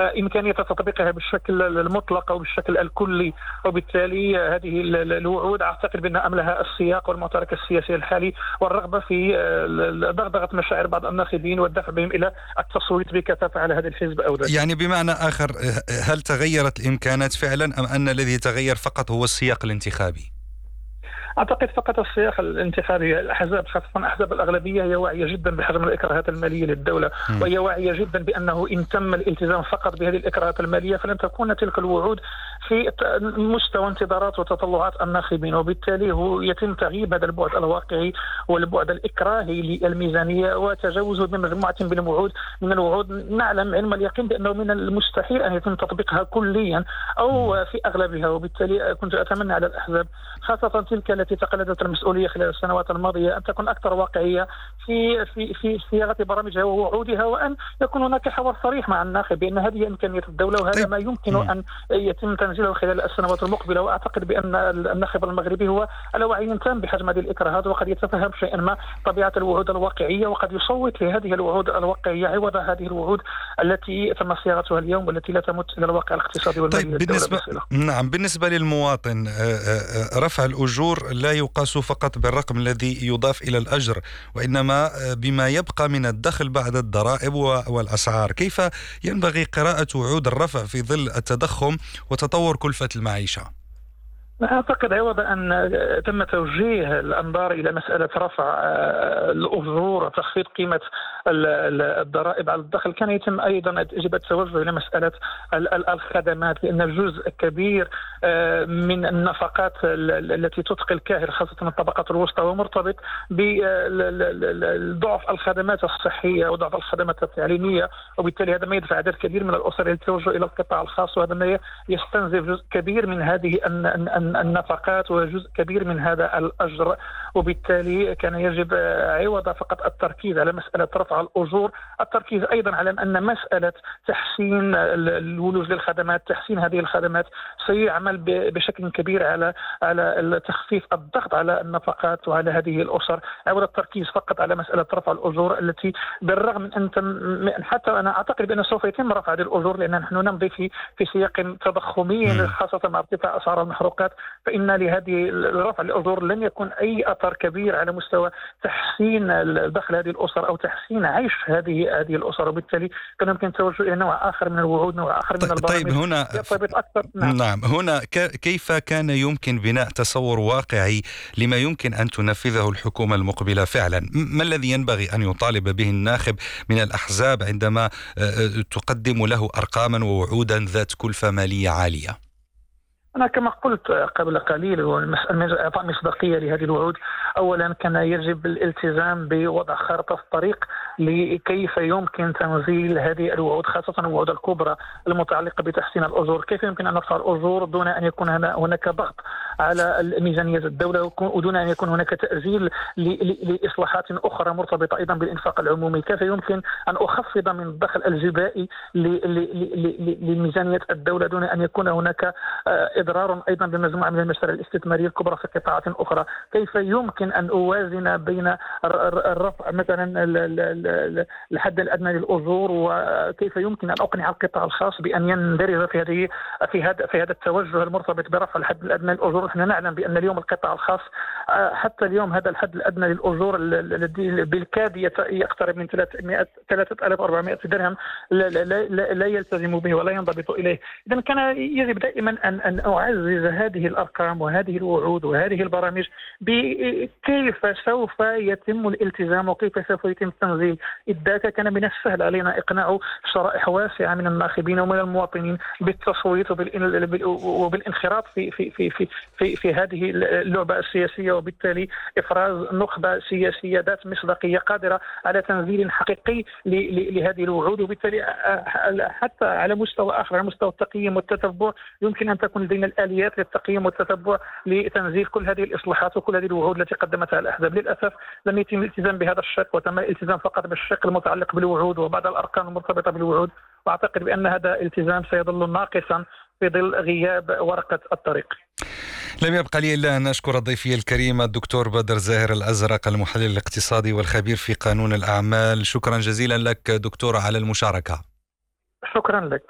إمكانية تطبيقها بالشكل المطلق أو بالشكل الكلي. وبالتالي هذه الوعود أعتقد بأن أملها السياق والمعترك السياسي الحالي والرغبة في ضغط مشاعر بعض الناخبين والدفع بهم إلى التصويت بكثافة على هذا الحزب أو ذاك. يعني بمعنى آخر، هل تغيرت الإمكانات فعلا أم أن الذي تغير فقط هو السياق الانتخابي؟ أعتقد فقط السياق الانتخابي. الأحزاب خاصة أحزاب الأغلبية هي واعية جدا بحجم الإكراهات المالية للدولة، وهي واعية جدا بأنه إن تم الالتزام فقط بهذه الإكراهات المالية فلن تكون تلك الوعود في مستوى انتظارات وتطلعات الناخبين، وبالتالي هو يتم تغييب هذا البعد الواقعي والبعد الإكراهي للميزانية وتجاوزه بمجموعة من الوعود نعلم علم اليقين بأنه من المستحيل أن يتم تطبيقها كليا أو في أغلبها. وبالتالي كنت أتمنى على الأحزاب خاصة تلك التي تقلدت المسؤولية خلال السنوات الماضية أن تكون أكثر واقعية في صياغة برامجها ووعودها، وأن يكون هناك حوار صريح مع الناخب بأن هذه إمكانية الدولة وهذا ما يمكن أن يتم تنزيله خلال السنوات المقبلة. وأعتقد بأن الناخب المغربي هو على وعي تام بحجم هذه الإكراهات وقد يتفهم شيئا ما طبيعة الوعود الواقعية وقد يصوت لهذه الوعود الواقعية عوض هذه الوعود التي تم صياغتها اليوم والتي لا تمت إلى الواقع الاقتصادي والمالي للدولة. بالنسبة للمواطن، رفع الأجور لا يقاس فقط بالرقم الذي يضاف إلى الأجر، وإنما بما يبقى من الدخل بعد الضرائب والأسعار. كيف ينبغي قراءة وعود الرفع في ظل التضخم وتطور كلفة المعيشة؟ أعتقد عوض أن تم توجيه الأنظار إلى مسألة رفع الأجور وتخفيض قيمة الضرائب على الدخل، كان يتم أيضا يجب التوجه إلى مسألة الخدمات، لأن جزء كبير من النفقات التي تثقل الكاهل خاصة الطبقات الوسطى ومرتبط بضعف الخدمات الصحية وضعف الخدمات التعليمية، وبالتالي هذا ما يدفع عدد كبير من الأسر للتوجه إلى القطاع الخاص، وهذا ما يستنزف جزء كبير من هذه النفقات وجزء كبير من هذا الأجر. وبالتالي كان يجب عوض فقط التركيز على مسألة رفع الأجور التركيز أيضا على أن مسألة تحسين الولوج للخدمات، تحسين هذه الخدمات سيعمل بشكل كبير على تخفيف الضغط على النفقات وعلى هذه الأسر، عوض التركيز فقط على مسألة رفع الأجور التي بالرغم من أن حتى أنا أعتقد بأنه سوف يتم رفع هذه الأجور لأن نحن نمضي في سياق تضخمي خاصة مع ارتفاع أسعار المحروقات، فإن لهذه رفع الأجور لن يكون أي أثر كبير على مستوى تحسين دخل هذه الأسر أو تحسين عيش هذه الأسر، وبالتالي كان يمكن التوجه إلى نوع آخر من الوعود، نوع آخر من البرامج. طيب هنا أكثر. نعم هنا كيف كان يمكن بناء تصور واقعي لما يمكن أن تنفذه الحكومة المقبلة فعلا؟ ما الذي ينبغي أن يطالب به الناخب من الأحزاب عندما تقدم له أرقاما ووعودا ذات كلفة مالية عالية؟ أنا كما قلت قبل قليل إعطاء مصداقية لهذه الوعود، أولا كان يجب الالتزام بوضع خارطة الطريق لكيف يمكن تنزيل هذه الوعود خاصة الوعود الكبرى المتعلقة بتحسين الأجور. كيف يمكن أن نرفع الأجور دون أن يكون هناك ضغط على ميزانية الدولة ودون أن يكون هناك تأجيل لإصلاحات أخرى مرتبطة أيضا بالإنفاق العمومي؟ كيف يمكن أن أخفض من الدخل الجبائي لميزانية الدولة دون أن يكون هناك إضرار أيضا بمجموعة من المشاريع الاستثمارية الكبرى في قطاعات أخرى؟ كيف يمكن أن أوازن بين الرفع مثلا الحد الأدنى للأجور، وكيف يمكن أن أقنع القطاع الخاص بأن يندرج في هذا التوجه المرتبط برفع الحد الأدنى للأجور؟ نحن نعلم بأن اليوم القطاع الخاص حتى اليوم هذا الحد الأدنى للأجور الذي بالكاد يقترب من 3400 درهم لا يلتزم به ولا ينضبط إليه. إذن كان يجب دائما أن أعزز هذه الأرقام وهذه الوعود وهذه البرامج بكيف سوف يتم الالتزام وكيف سوف يتم التنزيل. إذاك كان من السهل علينا إقناع شرائح واسعة من الناخبين ومن المواطنين بالتصويت وبالانخراط في هذه اللعبة السياسية، وبالتالي إفراز نخبة سياسية ذات مصداقية قادرة على تنزيل حقيقي لهذه الوعود. وبالتالي حتى على مستوى آخر، على مستوى التقييم والتتبع، يمكن أن تكون لدينا الآليات للتقييم والتتبع لتنزيل كل هذه الإصلاحات وكل هذه الوعود التي قدمتها الأحزاب. للأسف لم يتم الالتزام بهذا الشق، وتم الالتزام فقط بالشق المتعلق بالوعود وبعض الأرقام المرتبطة بالوعود، وأعتقد بأن هذا الالتزام سيظل ناقصا في ظل غياب ورقة الطريق. لم يبقى لي إلا أن أشكر ضيفي الكريم الدكتور بدر زاهر الأزرق، المحلل الاقتصادي والخبير في قانون الأعمال. شكرا جزيلا لك دكتور على المشاركة. شكرا لك.